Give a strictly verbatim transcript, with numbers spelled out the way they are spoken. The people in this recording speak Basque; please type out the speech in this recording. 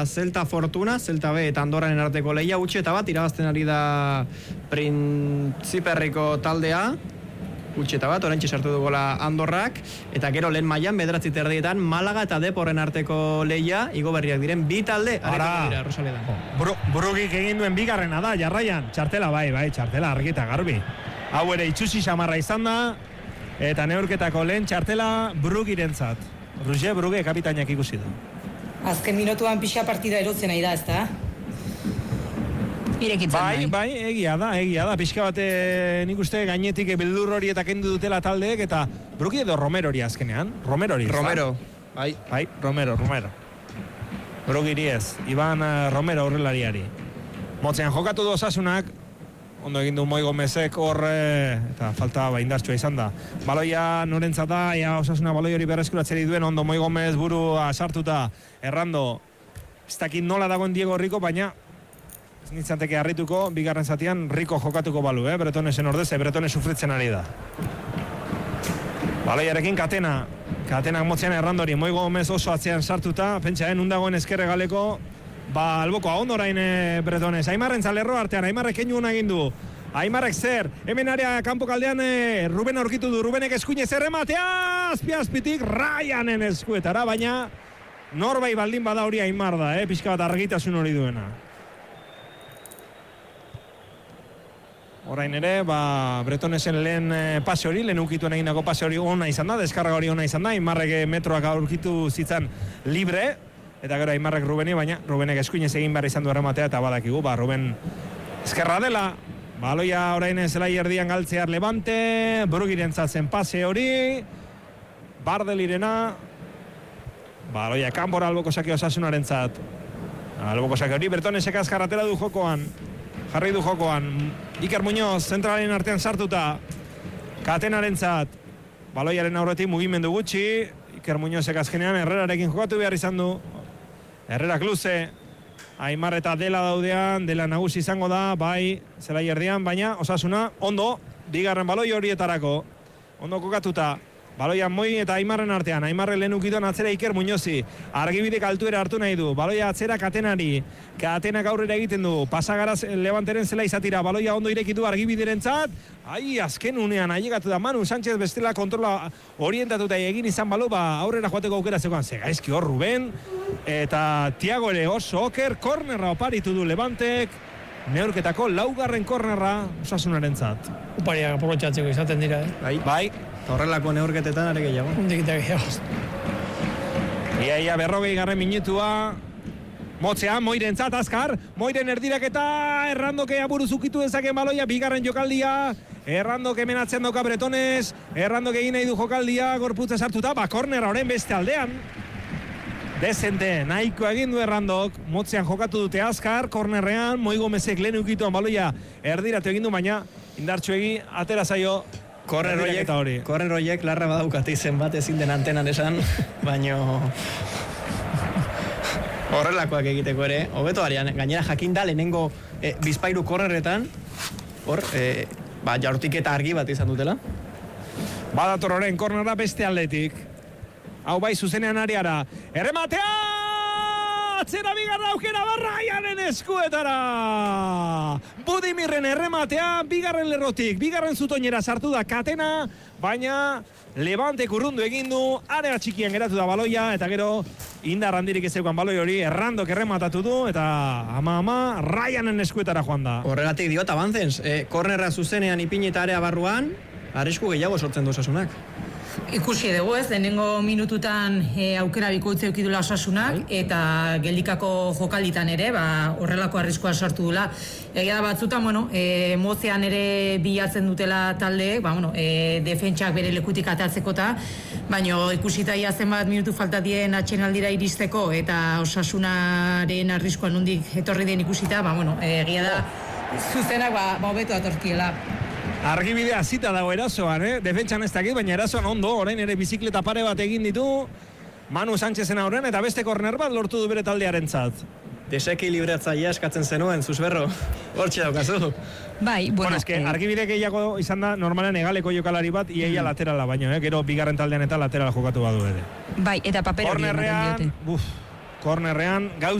Celta Fortuna, Celta B eta Andorraren arteko lehia, utxe eta bat, irabazten ari da Printziperriko taldea, utxe eta bat, oraintxe sartu dugola Andorrak, eta gero lehen mailan bederatzi terdietan Malaga eta Deporren arteko lehia, igo berriak diren, bi talde, areko dira, Rosaledan. Bru, Brugik egin duen bigarrena da, jarraian, txartela bai, bai, txartela argi eta garbi. Hau ere itxusi samarra izan da, eta neurketako lehen txartela Brugirentzat. Roger Bruge kapitainak ikusi du. Azken minutuan pixa partida erotzen nahi da, ezta? Irekitzen bai, nahi. bai, egia da, egia da. Pixka bate nik uste gainetik beldur hori eta kendu dutela taldeek, eta Brugi edo Romero hori azkenean. Romero hori. Romero, bai. Bai, Romero, Romero. Brugiri ez, Iban uh, Romero horrelariari. Motzean jokatu du Osasunak, ondo egin du Moi Gomezek hor, eta falta indartsua izan da. Baloia norentzat da, ea Osasuna baloi hori berreskuratzeri duen, ondo Moi Gomez burua sartuta, errando. Ez dakit nola dagoen Diego Rico, baina ez nintzanteke harrituko, bigarren zatian Rico jokatuko balu, eh? Bretonesen ordeze, Bretones sufritzen ari da. Baloiarekin Katena, Katenak motzean errandori, Moi Gomez oso atzean sartuta, pentsaen undagoen eskerre galeko, ba, alboko ondo orain e, Bretones. Aimarren zalerro artean, Aimarrek keinu hona egin du. Aimarrek zer, hemen area kanpo kaldean e, Ruben aurkitu du, Rubenek eskuinez errematea, azpi-azpitik Ryanen eskuetara, baina norbai baldin bada hori Aimar da, eh? Pixka bat argitasun hori duena. Orain ere, ba, Bretonesen lehen e, pase hori, lehen ukituen egindako pase hori ona izan da, deskarga hori ona izan da, Aimarrek metroak aurkitu zitzan libre, eta gero Aimarrek Rubeni, baina Rubenek eskuinez egin behar izan du errematea, eta badakigu, ba, Ruben eskerra dela, baloia orain zelai erdian galtzear Levante, Brugirentzat zen pase hori, Bardelirena, baloia kanbora alboko sake Osasunaren zat, alboko sake hori, Bretonesek azkarratera du jokoan, jarri du jokoan, Iker Muñoz zentralen artean sartuta, Katenaren zat, baloiaren aurretik mugimendu gutxi, Iker Muñozek azkenean Herrerarekin jokatu behar izan du, Herrerak luze, Aimar eta Dela daudean, Dela nagusi izango da, bai, zelai erdian, baina Osasuna ondo, bigarren baloi horietarako, ondo kokatuta, baloian Moi eta Aimarren artean, Aimarren lehen ukituan atzera Iker Muñozi, argibidek altuera hartu nahi du, baloia atzera Katenari, Katenak aurrera egiten du, pasagaraz Levanteren zela izatira, baloia ondo irekitu argibideren zat, ai, azken unean, ailegatu da Manu Sánchez bestela kontrola orientatuta egin izan balu, ba, aurrera joateko aukera zegoan, Zegaizki hor Ruben, eta Tiago ere oso oker, kornerra oparitu du Levantek, neurketako laugarren kornerra Osasunaren zat. Upariak aprobetxatzeko izaten dira, eh? Bai, bai. Horrelako neurketetan are gehiago. Hundik eta gehiago. Ia, ia, berrogei garren minutua, motzean, Moiren zat, azkar, Moiren erdiraketa, errandoke aburuzukitu dezaken baloia, bigarren jokaldia, errandoke menatzen doka Bretones, errandoke egin nahi du jokaldia, gorputza sartuta, ba, kornera oren beste aldean. Dezente, nahiko egin du errandok, motzean jokatu dute azkar, kornerrean, Moi Gomezek lehen ukituan baloia erdiratu egin du, baina indartsu egi, atera zaio, Korren horiek larra badaukate izen bat ezin den antenan esan, baino horrelakoak egiteko ere, hobeto arian, gainera jakinda lehenengo e, bizpairu korreretan, hor, e, ba, jaurtik eta argi bat izan dutela. Badator horren kornera beste aldetik, hau bai zuzenean ariara, errematea! Atzera bigarra aukera Ryanen eskuetara! Budimirren errematea, bigarren lerrotik, bigarren zutoinera sartu da Katena, baina Levantek urrundu egin du, area txikian geratu da baloia, eta gero indar handirik ez zeukan baloi hori, errandok errematatu du, eta ama-ama Ryanen eskuetara joan da. Horregatik diot, abantzens, e, kornerra zuzenean ipin eta area barruan, arrisku gehiago sortzen du Osasunak. Ikusi dugu ez, lehenengo minututan e, aukera bikoitza eukidula Osasunak, eta geldikako jokalditan ere, ba, horrelako arriskoa sortu dula. Egia da batzutan, bueno, e, mozean ere bilatzen dutela taldeek, ba, bueno, e, defentsak bere lekutik atatzeko eta, baino ikusita ia zenbat minutu falta dien atxenaldira iristeko, eta Osasunaren arriskoa nondik etorri den ikusita, ba, bueno, egia da zuzenak ba, ba hobeto atorkiela. Argibidea zita dago erasoan, eh? Defentsan ez dakit, baina erasoan ondo, orain ere bizikleta pare bat egin ditu, Manu Sánchezen aurrean, eta beste korner bat lortu du bere taldearen zat. Desekilibratzailea eskatzen zenuen, Zuzberro, hortxe daukazu. Bai, bueno... Bueno, eske, eh... argibide gehiago izan da, normalen egaleko jokalari bat, iaia mm. laterala baino, eh? Gero bigarren taldean eta laterala jokatu badu ere. Bai, eta paper hori ematen diote. Kornerrean, buf, kornerrean, gauz